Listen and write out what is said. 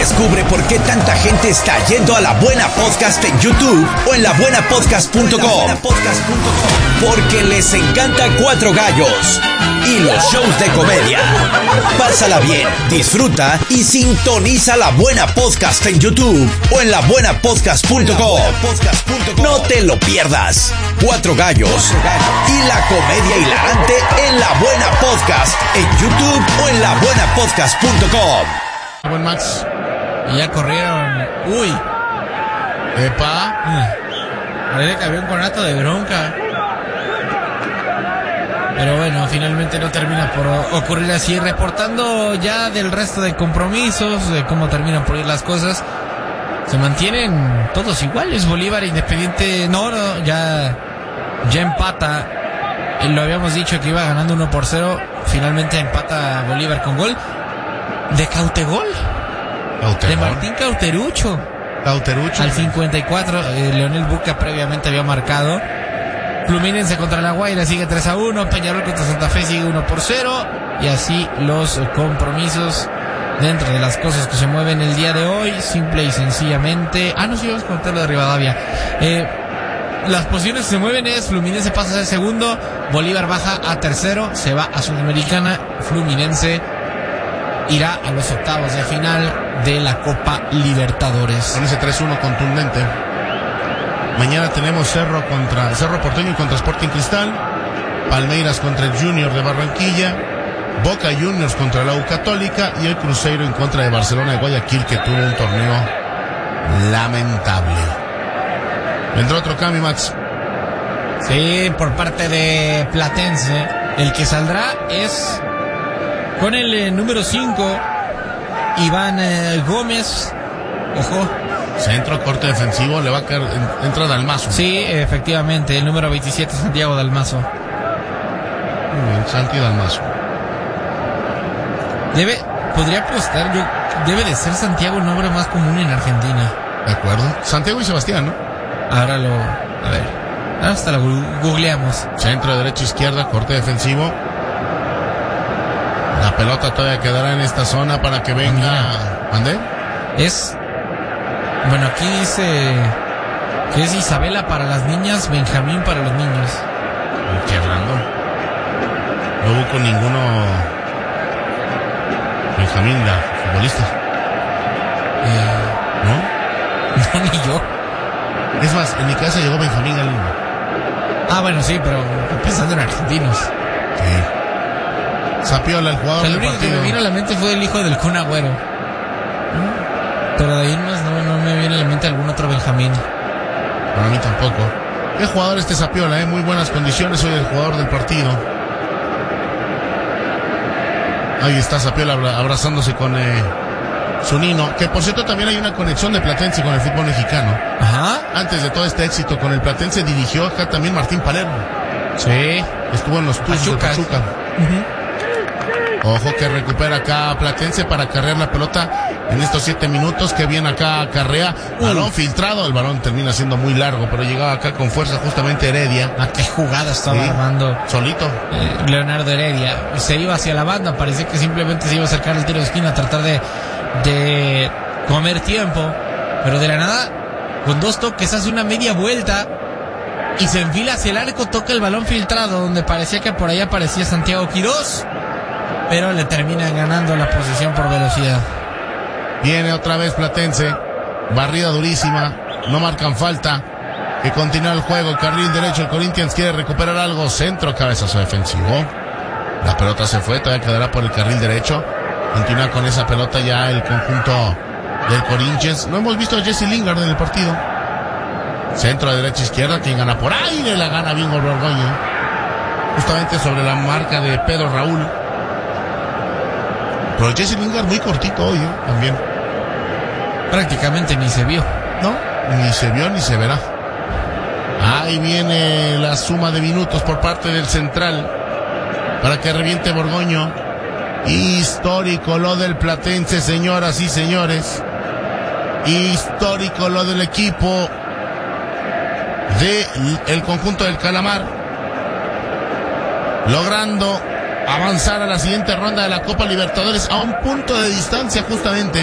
Descubre por qué tanta gente está yendo a La Buena Podcast en YouTube o en labuenapodcast.com. Porque les encanta Cuatro Gallos y los shows de comedia. Pásala bien, disfruta y sintoniza La Buena Podcast en YouTube o en labuenapodcast.com. No te lo pierdas. Cuatro Gallos y la comedia hilarante en La Buena Podcast en YouTube o en labuenapodcast.com. Buen Max. Y ya corrieron. Uy. Epa. Parece que había un conato de bronca. Pero bueno, finalmente no termina por ocurrir así. Reportando ya del resto de compromisos, de cómo terminan por ir las cosas. Se mantienen todos iguales. Bolívar, Independiente, no, ya empata. Lo habíamos dicho que iba ganando 1-0. Finalmente empata Bolívar con gol de Cautegol. De Martín Cauterucho. Al 54, Leonel Buca previamente había marcado. Fluminense contra La Guaira sigue 3-1. Peñarol contra Santa Fe sigue 1-0. Y así los compromisos dentro de las cosas que se mueven el día de hoy. Simple y sencillamente. No, sí, vamos a contar lo de Rivadavia. Las posiciones que se mueven es: Fluminense pasa a ser segundo, Bolívar baja a tercero, se va a Sudamericana. Fluminense irá a los octavos de final de la Copa Libertadores. Con ese 3-1 contundente. Mañana tenemos Cerro Porteño contra Sporting Cristal, Palmeiras contra el Junior de Barranquilla, Boca Juniors contra la U Católica y el Cruzeiro en contra de Barcelona de Guayaquil, que tuvo un torneo lamentable. ¿Vendrá otro cambio, Max? Sí, por parte de Platense. El que saldrá es con el número 5, Iván Gómez. Ojo. Centro, corte defensivo, le va a caer, entra Dalmazo. Sí, efectivamente, el número 27, Santiago Dalmazo. Muy bien, Santi Dalmazo. Podría apostar, debe de ser Santiago el nombre más común en Argentina. De acuerdo. Santiago y Sebastián, ¿no? A ver, hasta lo googleamos. Centro, derecha, izquierda, corte defensivo. La pelota todavía quedará en esta zona para que venga. ¿Mandé? Bueno, aquí dice que es Isabela para las niñas, Benjamín para los niños. Qué raro. No hubo con ninguno. Benjamín, la futbolista. ¿No? No, ni yo. Es más, en mi casa llegó Benjamín al... Bueno, sí, pero pensando en argentinos. Sí. Zapiola, el jugador del partido. Lo único que me vino a la mente fue el hijo del Kun Agüero. Pero de ahí no me viene a la mente algún otro Benjamín. Para mí tampoco. Qué jugador este Zapiola, muy buenas condiciones, hoy el jugador del partido. Ahí está Zapiola abrazándose con Zunino, que por cierto también hay una conexión de Platense con el fútbol mexicano. Ajá. Antes de todo este éxito con el Platense dirigió acá también Martín Palermo. Sí. Estuvo en los Tuzos de Pachuca. Ojo que recupera acá Platense para carrear la pelota en estos 7 minutos. Que bien acá carrea. Balón filtrado. El balón termina siendo muy largo, pero llegaba acá con fuerza justamente Heredia. Qué jugada estaba armando. Solito. Leonardo Heredia. Se iba hacia la banda. Parecía que simplemente se iba a acercar el tiro de esquina a tratar de comer tiempo. Pero de la nada, con 2 toques, hace una media vuelta y se enfila hacia el arco. Toca el balón filtrado, donde parecía que por ahí aparecía Santiago Quirós, pero le terminan ganando la posición por velocidad. Viene otra vez Platense. Barrida durísima. No marcan falta. Que continúa el juego. Carril derecho. El Corinthians quiere recuperar algo. Centro, cabezazo defensivo. La pelota se fue. Todavía quedará por el carril derecho. Continúa con esa pelota ya el conjunto del Corinthians. No hemos visto a Jesse Lingard en el partido. Centro de derecha izquierda. Quien gana por aire. La gana bien Borgoño. Justamente sobre la marca de Pedro Raúl. Pero Jesse Lingard muy cortito hoy, también. Prácticamente ni se vio. No, ni se vio ni se verá. Ahí viene la suma de minutos por parte del central para que reviente Borgoño. Histórico lo del Platense, señoras y señores. Histórico lo del equipo del conjunto del Calamar, logrando avanzar a la siguiente ronda de la Copa Libertadores a un punto de distancia justamente